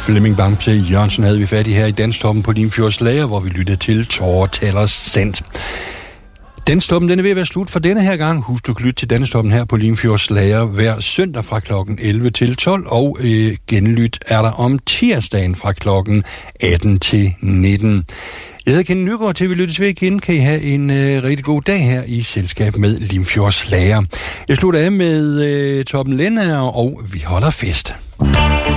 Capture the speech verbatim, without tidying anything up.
Flemming Bamse Jørgensen havde vi fat i her i Danstoppen på Limfjords Lager, hvor vi lyttede til Tårer Taler Sandt. Danstoppen, den er ved at være slut for denne her gang. Husk du kan lytte til Danstoppen her på Limfjords Lager hver søndag fra klokken elleve til tolv, og øh, genlyt er der om tirsdagen fra klokken atten til nitten. Jeg hedder Kenneth Nygaard, til vi lyttes ved igen. Kan I have en øh, rigtig god dag her i selskab med Limfjords Lager. Jeg slutter af med øh, Torben Lennager, og vi holder fest.